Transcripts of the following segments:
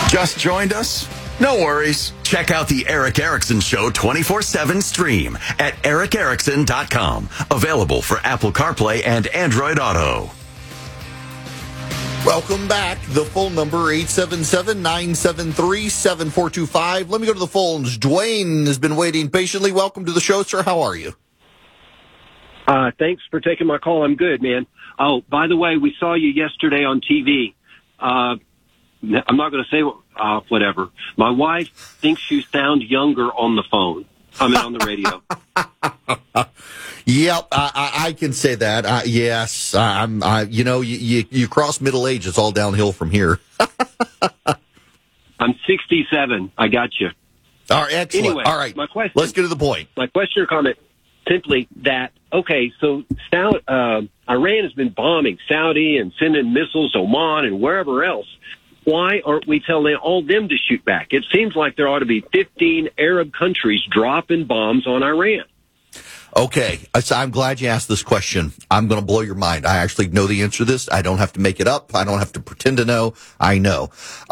Just joined us? No worries. Check out the Eric Erickson Show 24/7 stream at ericerickson.com. Available for Apple CarPlay and Android Auto. Welcome back. The phone number, 877-973-7425. Let me go to the phones. Dwayne has been waiting patiently. Welcome to the show, sir. How are you? Thanks for taking my call. I'm good, man. Oh, by the way, we saw you yesterday on TV. I'm not going to say whatever. My wife thinks you sound younger on the phone. I mean, on the radio. Yep, I can say that. Yes, you cross middle age, it's all downhill from here. I'm 67. I got you. All right, excellent. Anyway, all right, my question, let's get to the point. My question or comment, simply that, okay, so Iran has been bombing Saudi and sending missiles to Oman and wherever else. Why aren't we telling all them to shoot back? It seems like there ought to be 15 Arab countries dropping bombs on Iran. Okay, so I'm glad you asked this question. I'm going to blow your mind. I actually know the answer to this. I don't have to make it up. I don't have to pretend to know. I know.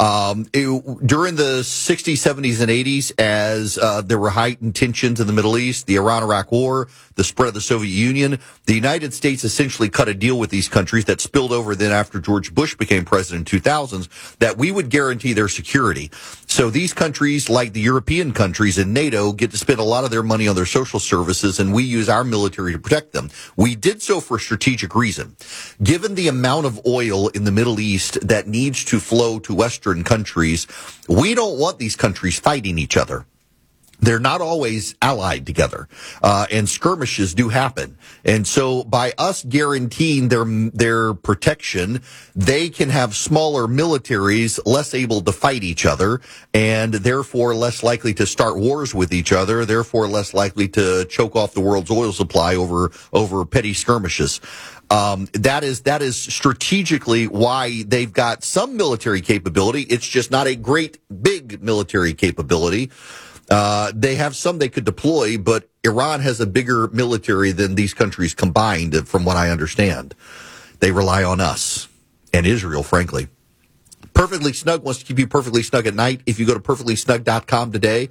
During the 60s, 70s, and 80s, as there were heightened tensions in the Middle East, the Iran-Iraq War, the spread of the Soviet Union, the United States essentially cut a deal with these countries that spilled over then after George Bush became president in 2000s, that we would guarantee their security. So these countries, like the European countries and NATO, get to spend a lot of their money on their social services, and we use our military to protect them. We did so for a strategic reason. Given the amount of oil in the Middle East that needs to flow to Western countries, we don't want these countries fighting each other. They're not always allied together, and skirmishes do happen. And so by us guaranteeing their protection, they can have smaller militaries less able to fight each other, and therefore less likely to start wars with each other, therefore less likely to choke off the world's oil supply over petty skirmishes. That is strategically why they've got some military capability. It's just not a great big military capability. They have some they could deploy, but Iran has a bigger military than these countries combined, from what I understand. They rely on us and Israel, frankly. Perfectly Snug wants to keep you perfectly snug at night. If you go to perfectlysnug.com today,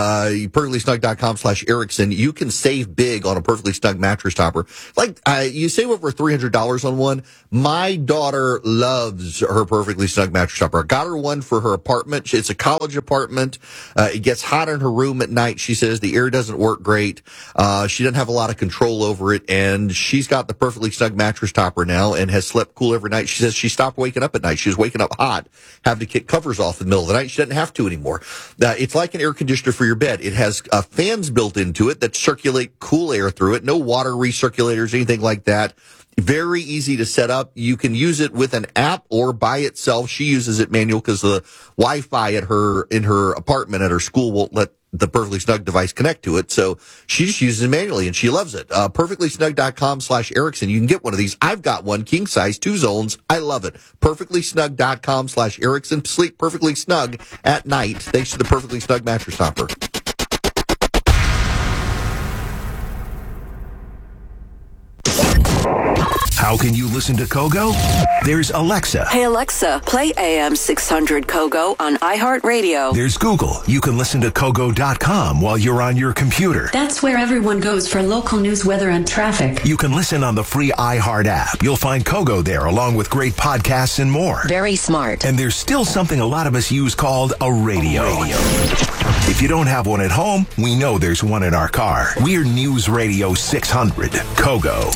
perfectlysnug.com/Erickson, you can save big on a Perfectly Snug mattress topper. Like, you save over $300 on one. My daughter loves her Perfectly Snug mattress topper. I got her one for her apartment. It's a college apartment. It gets hot in her room at night. She says the air doesn't work great. She doesn't have a lot of control over it, and she's got the Perfectly Snug mattress topper now and has slept cool every night. She says she stopped waking up at night. She was waking up hot, have to kick covers off in the middle of the night. She doesn't have to anymore. It's like an air conditioner for your bed. It has fans built into it that circulate cool air through it. No water recirculators, anything like that. Very easy to set up. You can use it with an app or by itself. She uses it manual because the Wi-Fi in her apartment at her school won't let the Perfectly Snug device connect to it. So she just uses it manually and she loves it. Perfectlysnug.com/Erickson. You can get one of these. I've got one, king size, 2 zones. I love it. Perfectlysnug.com/Erickson. Sleep perfectly snug at night thanks to the Perfectly Snug mattress topper. How can you listen to Kogo? There's Alexa. Hey, Alexa, play AM 600 Kogo on iHeartRadio. There's Google. You can listen to Kogo.com while you're on your computer. That's where everyone goes for local news, weather, and traffic. You can listen on the free iHeart app. You'll find Kogo there along with great podcasts and more. Very smart. And there's still something a lot of us use called a radio. If you don't have one at home, we know there's one in our car. We're News Radio 600, Kogo.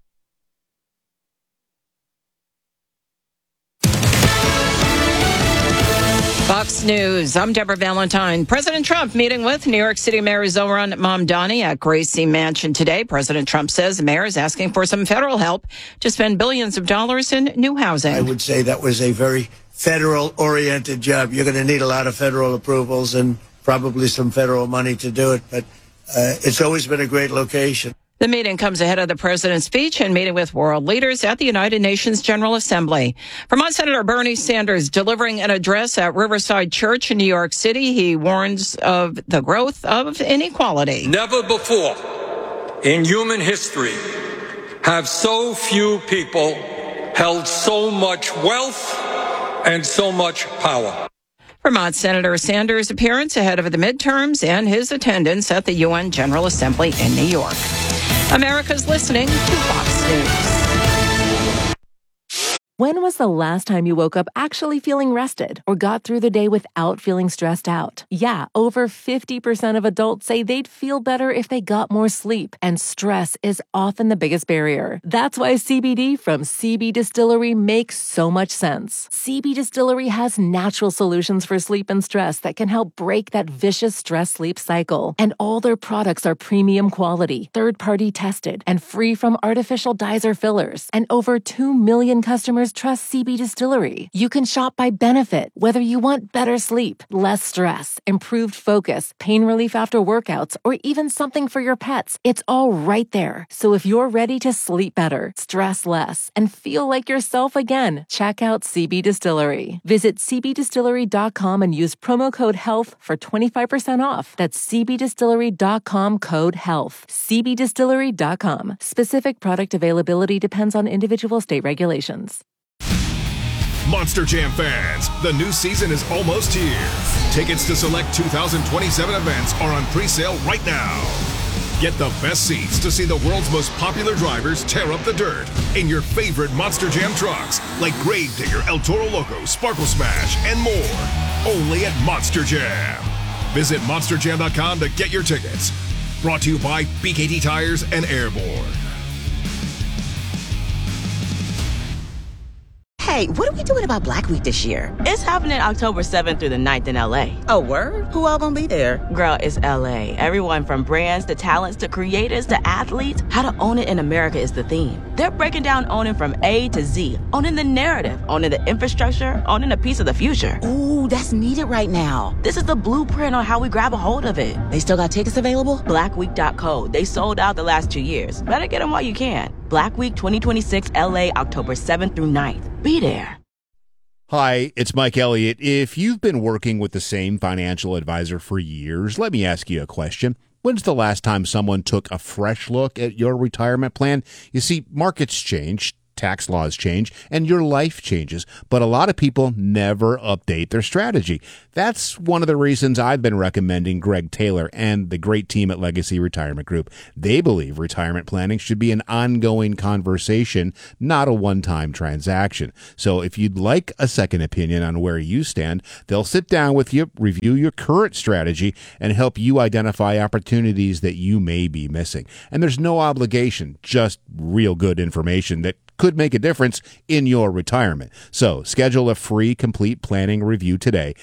Fox News. I'm Deborah Valentine. President Trump meeting with New York City Mayor Zohran Mamdani at Gracie Mansion today. President Trump says the mayor is asking for some federal help to spend billions of dollars in new housing. I would say that was a very federal-oriented job. You're going to need a lot of federal approvals and probably some federal money to do it, but it's always been a great location. The meeting comes ahead of the president's speech and meeting with world leaders at the United Nations General Assembly. Vermont Senator Bernie Sanders delivering an address at Riverside Church in New York City. He warns of the growth of inequality. Never before in human history have so few people held so much wealth and so much power. Vermont Senator Sanders' appearance ahead of the midterms and his attendance at the UN General Assembly in New York. America's listening to Fox News. When was the last time you woke up actually feeling rested or got through the day without feeling stressed out? Yeah, over 50% of adults say they'd feel better if they got more sleep, and stress is often the biggest barrier. That's why CBD from CB Distillery makes so much sense. CB Distillery has natural solutions for sleep and stress that can help break that vicious stress-sleep cycle. And all their products are premium quality, third-party tested, and free from artificial dyes or fillers. And over 2 million customers trust CB Distillery. You can shop by benefit, whether you want better sleep, less stress, improved focus, pain relief after workouts, or even something for your pets. It's all right there. So if you're ready to sleep better, stress less, and feel like yourself again, check out CB Distillery. Visit cbdistillery.com and use promo code HEALTH for 25% off. That's cbdistillery.com, code HEALTH. cbdistillery.com. Specific product availability depends on individual state regulations. Monster Jam fans, the new season is almost here. Tickets to select 2027 events are on pre-sale right now. Get the best seats to see the world's most popular drivers tear up the dirt in your favorite Monster Jam trucks, like Gravedigger, El Toro Loco, Sparkle Smash, and more. Only at Monster Jam. Visit monsterjam.com to get your tickets. Brought to you by BKT Tires and Airborne. Hey, what are we doing about Black Week this year? It's happening October 7th through the 9th in LA. Oh, word? Who all gonna be there? Girl, it's LA. Everyone from brands to talents to creators to athletes. How to own it in America is the theme. They're breaking down owning from A to Z. Owning the narrative, owning the infrastructure, owning a piece of the future. Ooh, that's needed right now. This is the blueprint on how we grab a hold of it. They still got tickets available? Blackweek.co. They sold out the last 2 years. Better get them while you can. Black Week 2026 LA, October 7th through 9th. Be there. Hi, it's Mike Elliott. If you've been working with the same financial advisor for years, let me ask you a question. When's the last time someone took a fresh look at your retirement plan? You see, markets change, tax laws change, and your life changes, but a lot of people never update their strategy. That's one of the reasons I've been recommending Greg Taylor and the great team at Legacy Retirement Group. They believe retirement planning should be an ongoing conversation, not a one-time transaction. So if you'd like a second opinion on where you stand, they'll sit down with you, review your current strategy, and help you identify opportunities that you may be missing. And there's no obligation, just real good information that could make a difference in your retirement. So schedule a free complete planning review today.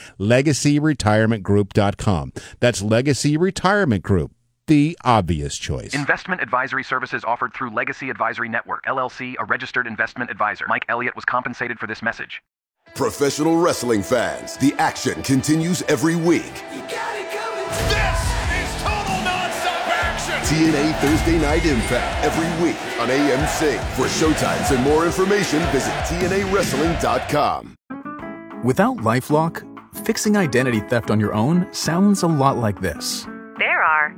LegacyRetirementGroup.com. That's Legacy Retirement Group, the obvious choice. Investment advisory services offered through Legacy Advisory Network, LLC, a registered investment advisor. Mike Elliott was compensated for this message. Professional wrestling fans, the action continues every week. You got it coming. This is total nonstop action. TNA Thursday Night Impact every week on AMC. For showtimes and more information, visit TNAWrestling.com. Without LifeLock, fixing identity theft on your own sounds a lot like this. There are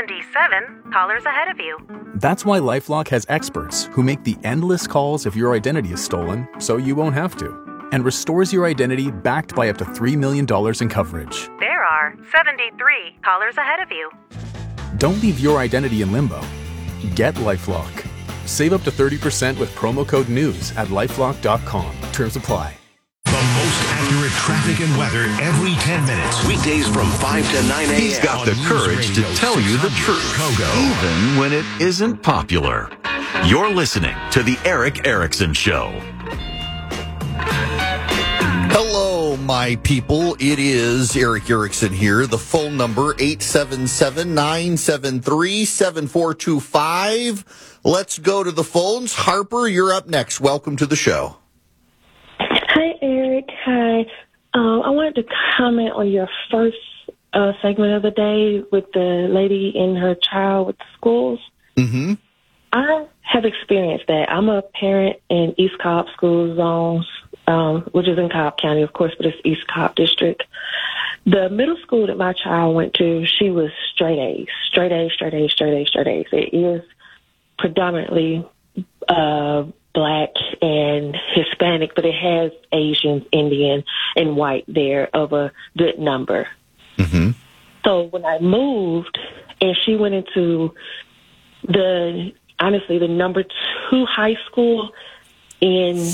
77 callers ahead of you. That's why LifeLock has experts who make the endless calls if your identity is stolen so you won't have to, and restores your identity backed by up to $3 million in coverage. There are 73 callers ahead of you. Don't leave your identity in limbo. Get LifeLock. Save up to 30% with promo code NEWS at LifeLock.com. Terms apply. The most accurate traffic and weather every 10 minutes. Weekdays from 5 to 9 a.m. He's got the courage to tell you the truth, even when it isn't popular. You're listening to The Eric Erickson Show. Hello, my people. It is Eric Erickson here. The phone number, 877-973-7425. Let's go to the phones. Harper, you're up next. Welcome to the show. Hi, Eric. Hi. I wanted to comment on your first segment of the day with the lady and her child with the schools. Mm-hmm. I have experienced that. I'm a parent in East Cobb school zones, which is in Cobb County, of course, but it's East Cobb District. The middle school that my child went to, she was straight A's. Straight A's, straight A's, straight A's, straight A's. It is predominantly Black and Hispanic, but it has Asians, Indian, and white there of a good number. Mm-hmm. So when I moved and she went into the number 2 high school in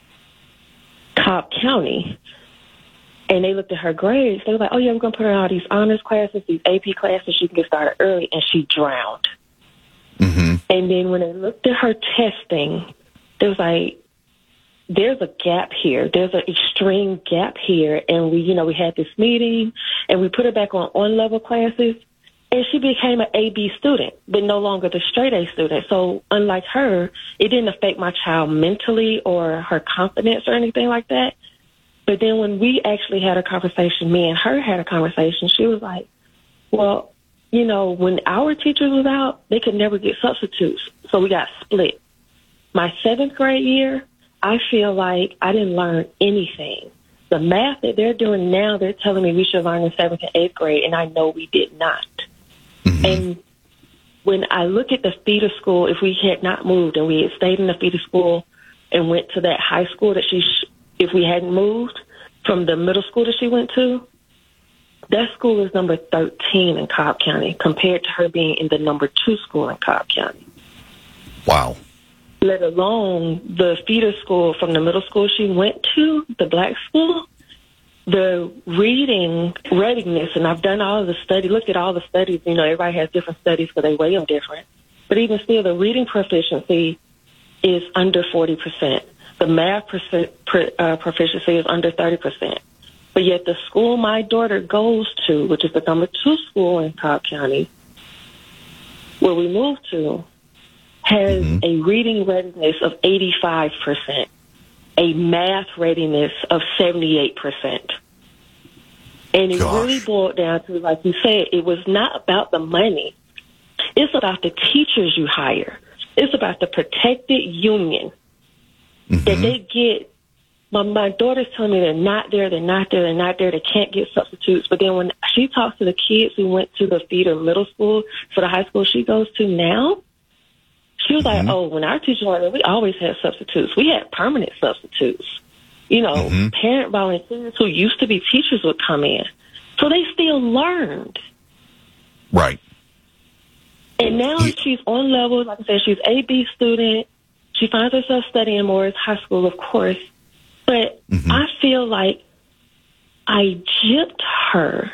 Cobb County, and they looked at her grades, they were like, oh, yeah, we're going to put her in all these honors classes, these AP classes, she can get started early, and she drowned. Mm-hmm. And then when they looked at her testing, they was like, there's a gap here. There's an extreme gap here. And we had this meeting, and we put her back on level classes, and she became an AB student, but no longer the straight A student. So unlike her, it didn't affect my child mentally or her confidence or anything like that. But then when we actually had a conversation, me and her had a conversation, she was like, well, when our teachers was out, they could never get substitutes. So we got split. My 7th grade year, I feel like I didn't learn anything. The math that they're doing now, they're telling me we should learn in 7th and 8th grade, and I know we did not. Mm-hmm. And when I look at the feeder school, if we had not moved and we had stayed in the feeder school and went to that high school that if we hadn't moved from the middle school that she went to, that school is number 13 in Cobb County compared to her being in the number 2 school in Cobb County. Wow. Let alone the feeder school from the middle school she went to, the black school, the reading readiness, and I've done all of the study, looked at all the studies, everybody has different studies because they weigh them different. But even still, the reading proficiency is under 40%. The math proficiency is under 30%. But yet the school my daughter goes to, which is the number 2 school in Cobb County, where we moved to, has a reading readiness of 85%, a math readiness of 78%. And it really boiled down to, like you said, it was not about the money. It's about the teachers you hire. It's about the protected union that they get. My daughter's telling me they're not there, they can't get substitutes. But then when she talks to the kids who went to the feeder middle school for the high school she goes to now, she was like, oh, when our teacher went there, we always had substitutes. We had permanent substitutes. Parent volunteers who used to be teachers would come in. So they still learned. Right. And now she's on level. Like I said, she's an AB student. She finds herself studying more as high school, of course. But I feel like I gypped her.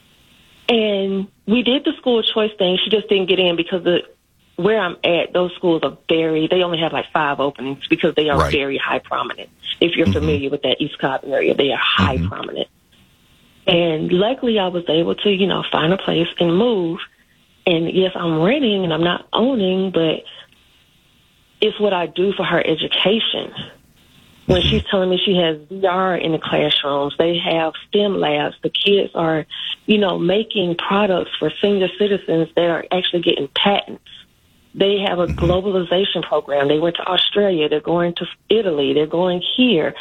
And we did the school choice thing. She just didn't get in because where I'm at, those schools are they only have like 5 openings because they are very high prominent. If you're familiar with that East Cobb area, they are high prominent. And luckily I was able to, find a place and move. And yes, I'm renting and I'm not owning, but it's what I do for her education. When she's telling me she has VR in the classrooms, they have STEM labs. The kids are, making products for senior citizens that are actually getting patents. They have a globalization program. They went to Australia. They're going to Italy. They're going here.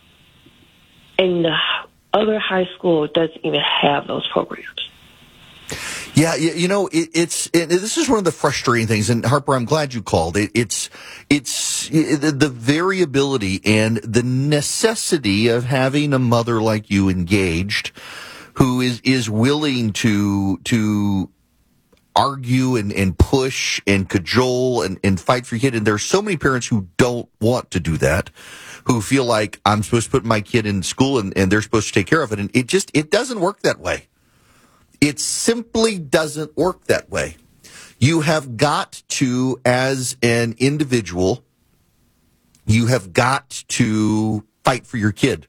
And the other high school doesn't even have those programs. Yeah, this is one of the frustrating things, and Harper, I'm glad you called it. It's the variability and the necessity of having a mother like you engaged, who is willing to argue and push and cajole and fight for your kid. And there's so many parents who don't want to do that, who feel like I'm supposed to put my kid in school and they're supposed to take care of it. And it doesn't work that way. It simply doesn't work that way. You have got to, as an individual, you have got to fight for your kid.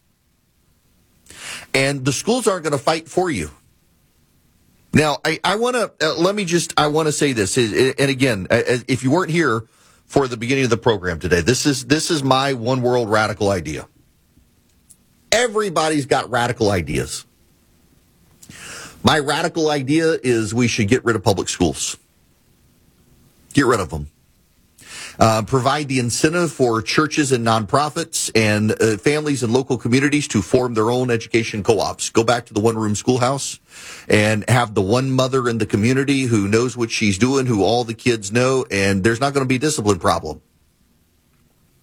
And the schools aren't going to fight for you. Now, I want to say this. And again, if you weren't here for the beginning of the program today, this is my one world radical idea. Everybody's got radical ideas. My radical idea is we should get rid of public schools. Get rid of them. Provide the incentive for churches and nonprofits and families and local communities to form their own education co-ops. Go back to the one-room schoolhouse and have the one mother in the community who knows what she's doing, who all the kids know, and there's not going to be a discipline problem.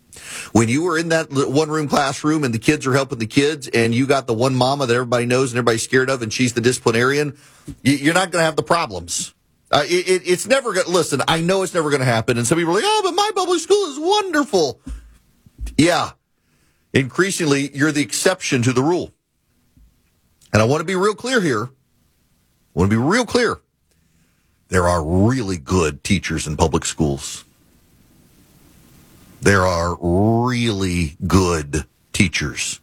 When you were in that one-room classroom and the kids are helping the kids and you got the one mama that everybody knows and everybody's scared of and she's the disciplinarian, you're not going to have the problems. It's never going to, listen, I know it's never going to happen. And some people are like, oh, but my public school is wonderful. Yeah. Increasingly, you're the exception to the rule. And I want to be real clear here. There are really good teachers in public schools. There are really good teachers.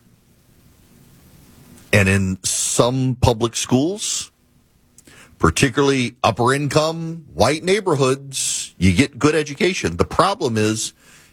And in some public schools, particularly upper income, white neighborhoods, you get good education. The problem is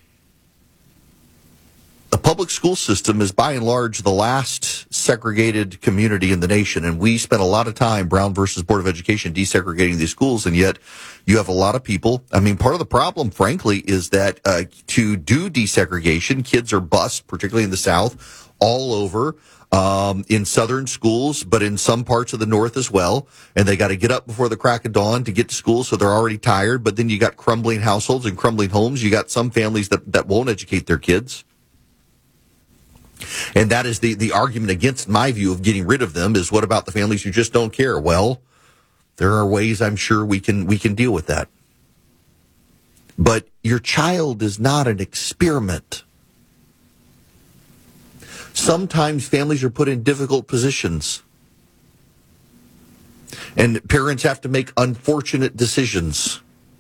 the public school system is by and large the last segregated community in the nation. And we spent a lot of time, Brown versus Board of Education, desegregating these schools. And yet you have a lot of people. I mean, part of the problem, frankly, is that to do desegregation, kids are bused, particularly in the South, all over. In southern schools, but in some parts of the north as well. And they got to get up before the crack of dawn to get to school, so they're already tired. But then you got crumbling households and crumbling homes. You got some families that won't educate their kids. And that is the argument against my view of getting rid of them is what about the families who just don't care? Well, there are ways I'm sure we can deal with that. But your child is not an experiment. Sometimes families are put in difficult positions. And parents have to make unfortunate decisions.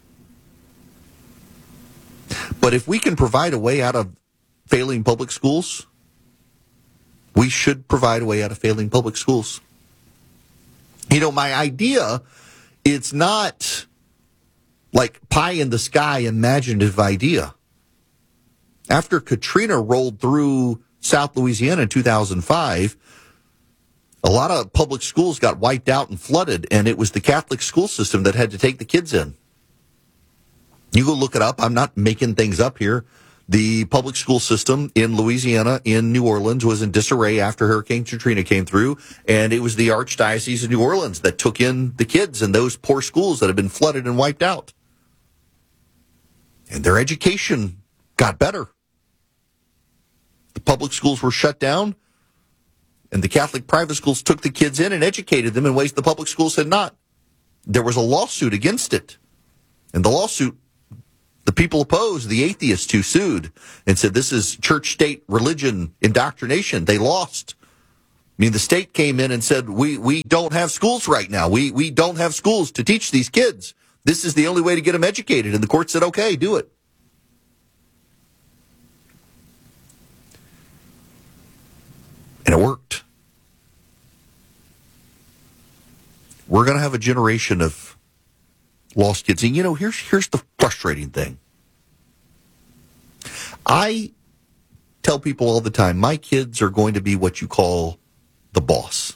But if we can provide a way out of failing public schools, we should provide a way out of failing public schools. You know, my idea, it's not like pie in the sky imaginative idea. After Katrina rolled through South Louisiana in 2005, a lot of public schools got wiped out and flooded, and it was the Catholic school system that had to take the kids in. You go look it up. I'm not making things up here. The public school system in Louisiana, in New Orleans, was in disarray after Hurricane Katrina came through, and it was the Archdiocese of New Orleans that took in the kids in those poor schools that had been flooded and wiped out. And their education got better. The public schools were shut down, and the Catholic private schools took the kids in and educated them in ways the public schools had not. There was a lawsuit against it. And the lawsuit, the people opposed, the atheists who sued and said this is church-state religion indoctrination. They lost. I mean, the state came in and said, we don't have schools right now. We don't have schools to teach these kids. This is the only way to get them educated. And the court said, okay, do it. And it worked. We're going to have a generation of lost kids. And, you know, here's the frustrating thing. I tell people all the time, my kids are going to be what you call the boss.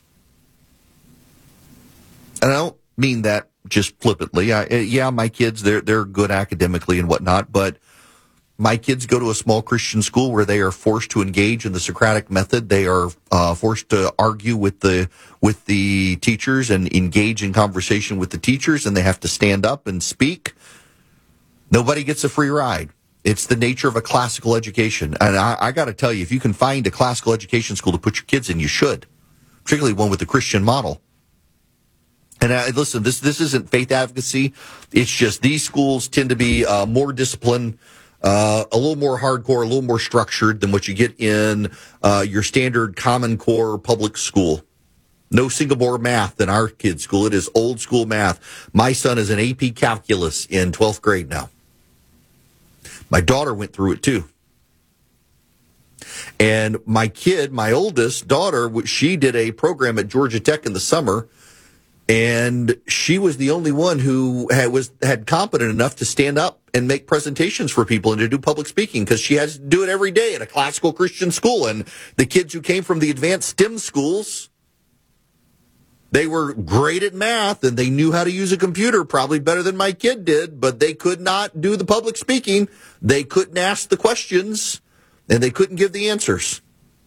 And I don't mean that just flippantly. My kids, they're good academically and whatnot, but my kids go to a small Christian school where they are forced to engage in the Socratic method. They are forced to argue with the teachers and engage in conversation with the teachers, and they have to stand up and speak. Nobody gets a free ride. It's the nature of a classical education. And I got to tell you, if you can find a classical education school to put your kids in, you should, particularly one with the Christian model. And listen, this isn't faith advocacy. It's just these schools tend to be more disciplined, a little more hardcore, a little more structured than what you get in your standard Common Core public school. No single board math in our kids' school. It is old school math. My son is in AP Calculus in 12th grade now. My daughter went through it too. And my kid, my oldest daughter, she did a program at Georgia Tech in the summer, and she was the only one who had competent enough to stand up and make presentations for people and to do public speaking, because she has to do it every day at a classical Christian school. And the kids who came from the advanced STEM schools, they were great at math and they knew how to use a computer probably better than my kid did, but they could not do the public speaking. They couldn't ask the questions and they couldn't give the answers.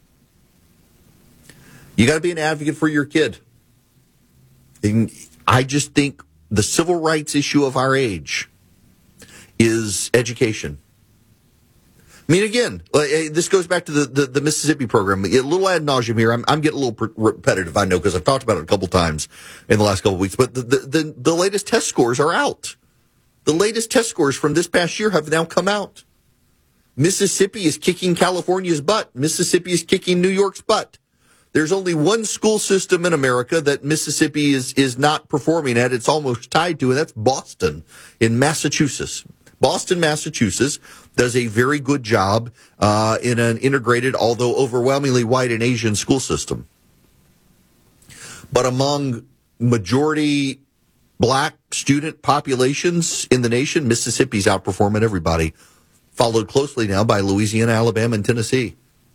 You got to be an advocate for your kid. And I just think the civil rights issue of our age is education. I mean, again, this goes back to the Mississippi program. A little ad nauseum here. I'm getting a little repetitive, I know, because I've talked about it a couple times in the last couple of weeks. But the latest test scores are out. The latest test scores from this past year have now come out. Mississippi is kicking California's butt. Mississippi is kicking New York's butt. There's only one school system in America that Mississippi is not performing at. It's almost tied to, and that's Boston in Massachusetts. Boston, Massachusetts does a very good job in an integrated, although overwhelmingly white and Asian school system. But among majority black student populations in the nation, Mississippi's outperforming everybody, followed closely now by Louisiana, Alabama, and Tennessee.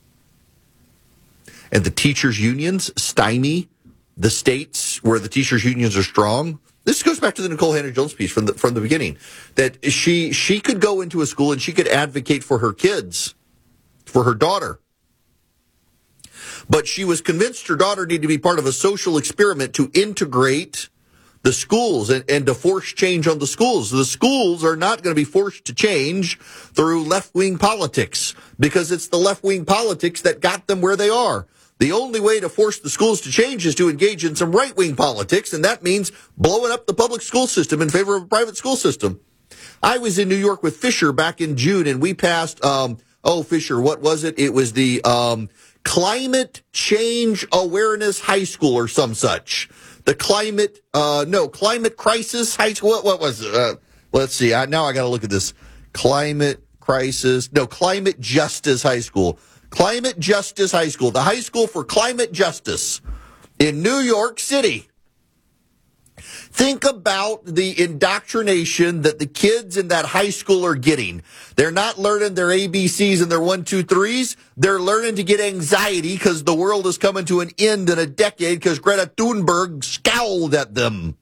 And the teachers' unions stymie the states where the teachers' unions are strong. This goes back to the Nicole Hannah-Jones piece from the beginning, that she could go into a school and she could advocate for her kids, for her daughter. But she was convinced her daughter needed to be part of a social experiment to integrate the schools and to force change on the schools. The schools are not going to be forced to change through left-wing politics, because it's the left-wing politics that got them where they are. The only way to force the schools to change is to engage in some right-wing politics, and that means blowing up the public school system in favor of a private school system. I was in New York with Fisher back in June, and we passed, Fisher, what was it? It was the Climate Change Awareness High School or some such. The Climate Crisis High School. What was it? Let's see. Now I got to look at this. Climate Justice High School. Climate Justice High School, the high school for climate justice in New York City. Think about the indoctrination that the kids in that high school are getting. They're not learning their ABCs and their 1, 2, 3s. They're learning to get anxiety because the world is coming to an end in a decade because Greta Thunberg scowled at them.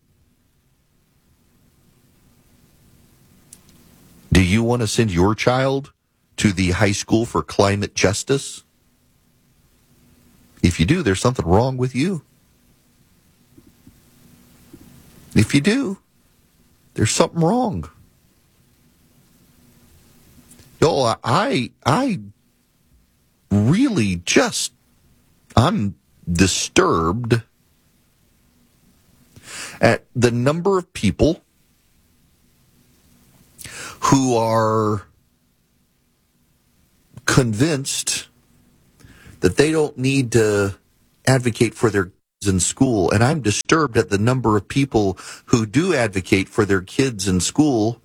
Do you want to send your child to the high school for climate justice? If you do, there's something wrong with you. If you do, there's something wrong. Y'all, I'm disturbed at the number of people who are convinced that they don't need to advocate for their kids in school. And I'm disturbed at the number of people who do advocate for their kids in school,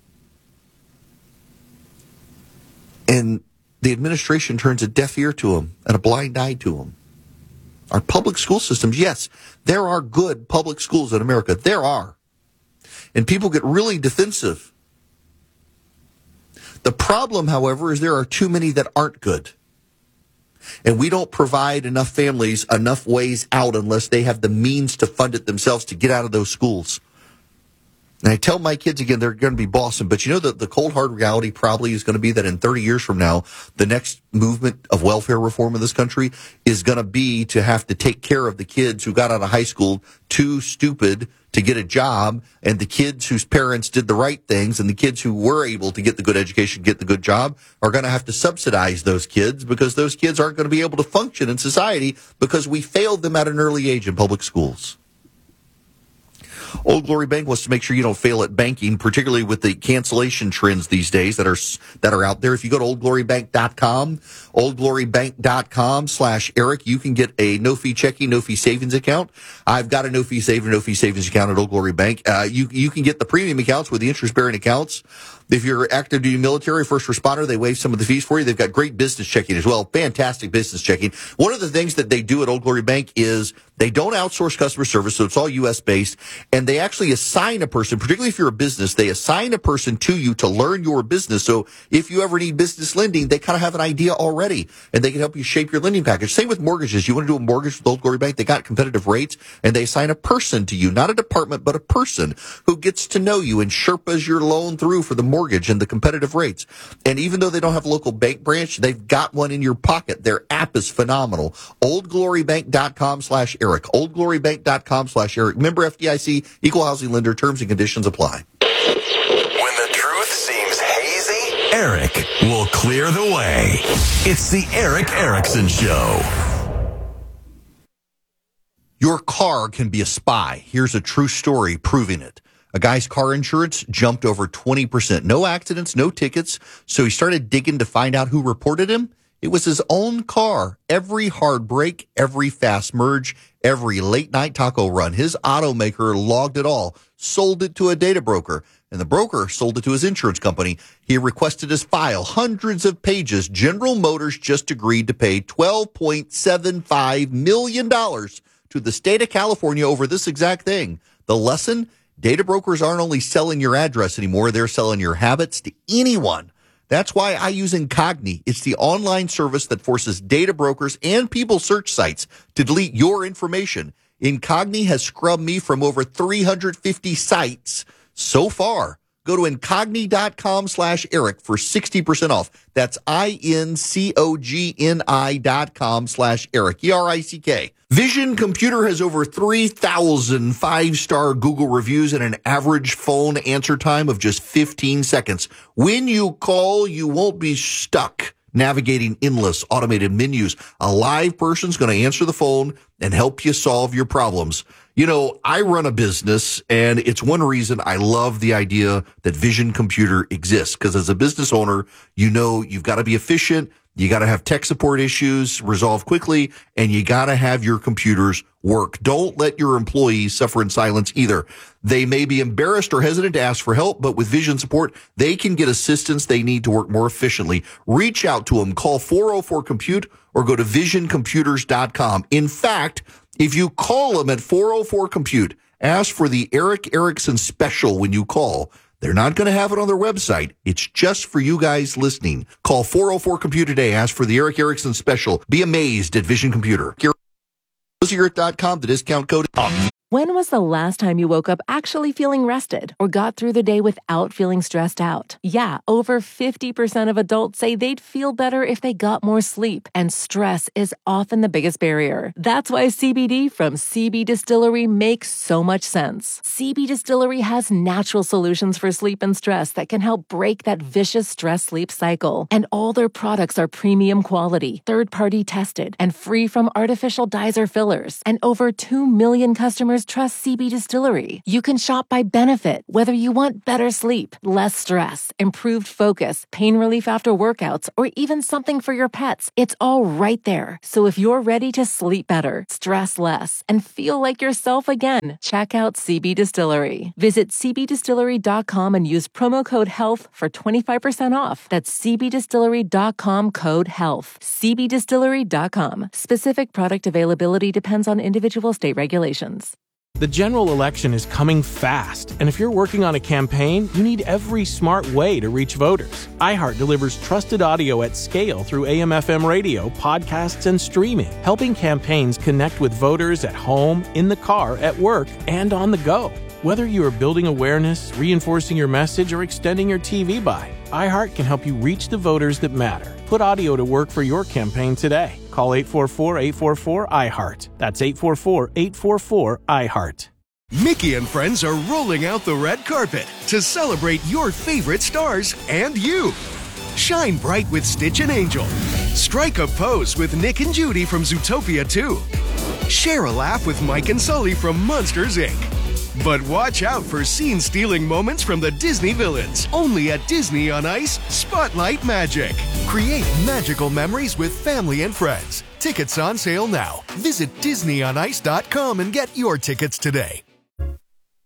and the administration turns a deaf ear to them and a blind eye to them. Our public school systems, yes, there are good public schools in America. There are. And people get really defensive. The problem, however, is there are too many that aren't good. And we don't provide enough families enough ways out unless they have the means to fund it themselves to get out of those schools. And I tell my kids, again, they're going to be bossing, but you know that the cold, hard reality probably is going to be that in 30 years from now, the next movement of welfare reform in this country is going to be to have to take care of the kids who got out of high school too stupid to get a job, and the kids whose parents did the right things, and the kids who were able to get the good education, get the good job, are going to have to subsidize those kids because those kids aren't going to be able to function in society because we failed them at an early age in public schools. Old Glory Bank wants to make sure you don't fail at banking, particularly with the cancellation trends these days that are out there. If you go to oldglorybank.com, oldglorybank.com/Eric, you can get a no-fee checking, no-fee savings account. I've got a no-fee savings account at Old Glory Bank. You can get the premium accounts with the interest-bearing accounts. If you're active duty military, first responder, they waive some of the fees for you. They've got great business checking as well. Fantastic business checking. One of the things that they do at Old Glory Bank is they don't outsource customer service, so it's all U.S. based, and they actually assign a person, particularly if you're a business, they assign a person to you to learn your business. So if you ever need business lending, they kind of have an idea already, and they can help you shape your lending package. Same with mortgages. You want to do a mortgage with Old Glory Bank, they got competitive rates, and they assign a person to you, not a department, but a person who gets to know you and Sherpas your loan through for the mortgage and the competitive rates. And even though they don't have a local bank branch, they've got one in your pocket. Their app is phenomenal. oldglorybank.com/Eric. oldglorybank.com/Eric. Member FDIC, equal housing lender, terms and conditions apply. When the truth seems hazy, Eric will clear the way. It's the Eric Erickson Show. Your car can be a spy. Here's a true story proving it. A guy's car insurance jumped over 20%. No accidents, no tickets. So he started digging to find out who reported him. It was his own car. Every hard brake, every fast merge, every late night taco run. His automaker logged it all, sold it to a data broker, and the broker sold it to his insurance company. He requested his file, hundreds of pages. General Motors just agreed to pay $12.75 million to the state of California over this exact thing. The lesson? Data brokers aren't only selling your address anymore, they're selling your habits to anyone. That's why I use Incogni. It's the online service that forces data brokers and people search sites to delete your information. Incogni has scrubbed me from over 350 sites so far. Go to Incogni.com/Eric for 60% off. That's INCOGNI.com/Eric, ERICK. Vision Computer has over 3,000 five-star Google reviews and an average phone answer time of just 15 seconds. When you call, you won't be stuck navigating endless automated menus. A live person's going to answer the phone and help you solve your problems. You know, I run a business, and it's one reason I love the idea that Vision Computer exists, because as a business owner, you know you've got to be efficient, you got to have tech support issues resolved quickly, and you got to have your computers work. Don't let your employees suffer in silence either. They may be embarrassed or hesitant to ask for help, but with Vision support, they can get assistance they need to work more efficiently. Reach out to them. Call 404-COMPUTE or go to visioncomputers.com. In fact, if you call them at 404-COMPUTE, ask for the Eric Erickson special when you call. They're not going to have it on their website. It's just for you guys listening. Call 404-COMPUTE today. Ask for the Eric Erickson special. Be amazed at Vision Computer. Associate.com, the discount code. When was the last time you woke up actually feeling rested or got through the day without feeling stressed out? Yeah, over 50% of adults say they'd feel better if they got more sleep, and stress is often the biggest barrier. That's why CBD from CB Distillery makes so much sense. CB Distillery has natural solutions for sleep and stress that can help break that vicious stress-sleep cycle. And all their products are premium quality, third-party tested, and free from artificial dyes or fillers. And over 2 million customers trust CB Distillery. You can shop by benefit, whether you want better sleep, less stress, improved focus, pain relief after workouts, or even something for your pets. It's all right there. So if you're ready to sleep better, stress less, and feel like yourself again, check out CB Distillery. Visit cbdistillery.com and use promo code HEALTH for 25% off. That's cbdistillery.com, code HEALTH. cbdistillery.com. Specific product availability depends on individual state regulations. The general election is coming fast, and if you're working on a campaign, you need every smart way to reach voters. iHeart delivers trusted audio at scale through AM/FM radio, podcasts, and streaming, helping campaigns connect with voters at home, in the car, at work, and on the go. Whether you are building awareness, reinforcing your message, or extending your TV buy, iHeart can help you reach the voters that matter. Put audio to work for your campaign today. Call 844-844-iHeart. That's 844-844-iHeart. Mickey and friends are rolling out the red carpet to celebrate your favorite stars and you. Shine bright with Stitch and Angel. Strike a pose with Nick and Judy from Zootopia 2. Share a laugh with Mike and Sully from Monsters, Inc. But watch out for scene-stealing moments from the Disney villains. Only at Disney on Ice Spotlight Magic. Create magical memories with family and friends. Tickets on sale now. Visit DisneyOnIce.com and get your tickets today.